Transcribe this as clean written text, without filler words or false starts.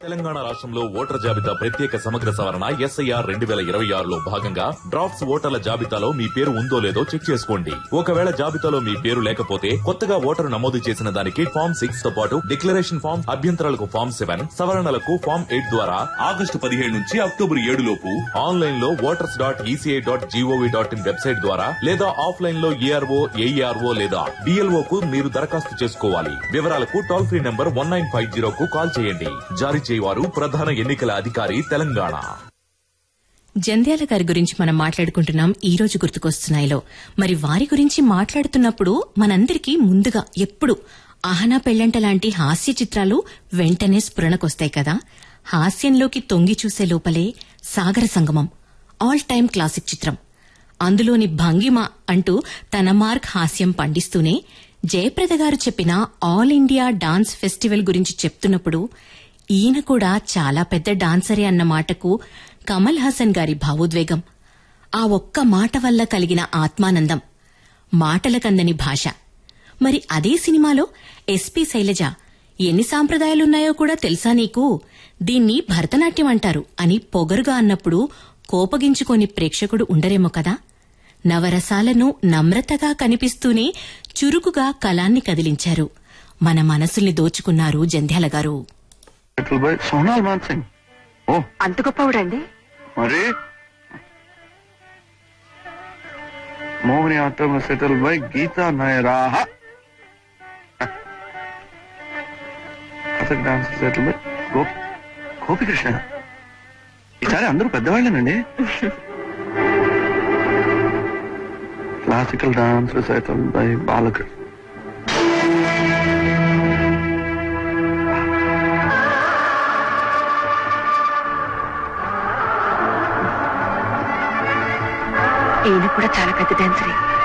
తెలంగాణ రాష్ట్రంలో ఓటర్ జాబితా ప్రత్యేక సమగ్ర సవరణ SIR 2026లో భాగంగా డ్రాఫ్ట్స్ ఓటర్ల జాబితాలో మీ పేరు ఉందో లేదో చెక్ చేసుకోండి. ఒకవేళ జాబితాలో మీ పేరు లేకపోతే కొత్తగా ఓటరు నమోదు చేసిన దానికి ఫామ్ 6 తో పాటు డిక్లరేషన్ ఫామ్, అభ్యంతరాలకు ఫామ్ 7, సవరణలకు ఫామ్ 8 ద్వారా ఆగస్టు 17 నుంచి అక్టోబర్ 7 లోపు ఆన్లైన్ లో voters.eci.gov.in వెబ్సైట్ ద్వారా లేదా ఆఫ్లైన్ లో ARO, AERO లేదా BLO కు మీరు దరఖాస్తు చేసుకోవాలి. వివరాలకు టోల్ ఫ్రీ నంబర్ 1950 కు కాల్ చేయండి. జారీ చేయవారు ప్రధాన ఎన్నికల అధికారి తెలంగాణ. జంధ్యాల గారి గురించి మనం మాట్లాడుకుంటున్నాం ఈ రోజు గుర్తుకొస్తున్నాయిలో. మరి వారి గురించి మాట్లాడుతున్నప్పుడు మనందరికీ ముందుగా ఎప్పుడు ఆహనా పెళ్లంట లాంటి హాస్య చిత్రాలు వెంటనే స్ఫురణకొస్తాయి కదా. హాస్యంలోకి తొంగి చూసే లోపలే సాగర సంగమం ఆల్ టైమ్ క్లాసిక్ చిత్రం. అందులోని భంగిమ అంటూ తన మార్క్ హాస్యం పండిస్తూనే జయప్రద గారు చెప్పిన ఆల్ ఇండియా డాన్స్ ఫెస్టివల్ గురించి చెప్తున్నప్పుడు ఈయన కూడా చాలా పెద్ద డాన్సరే అన్న మాటకు కమల్ హాసన్ గారి భావోద్వేగం, ఆ ఒక్క మాట వల్ల కలిగిన ఆత్మానందం, మాటలకందని భాష. మరి అదే సినిమాలో SP శైలజ ఎన్ని సాంప్రదాయాలున్నాయో కూడా తెలుసా నీకు, దీన్ని భరతనాట్యం అంటారు అని పొగరుగా అన్నప్పుడు కోపగించుకోని ప్రేక్షకుడు ఉండరేమో కదా. నవరసాలను నమ్రతగా కనిపిస్తూనే చురుకుగా కళాన్ని కదిలించారు. మన మనసుల్ని దోచుకున్నారు జంధ్యాల గారు. సోనాల్ మాన్ సింగ్ అంత గొప్పవాడండి. మరి Mohini atom settle by Gita నాయరా, Kathak dance settle by Gopikrishna. ఈసారి అందరూ పెద్దవాళ్ళేనండి. Classical dance settle by Balakrishna. ఈయన కూడా చాలా పెద్ద డాన్సరే.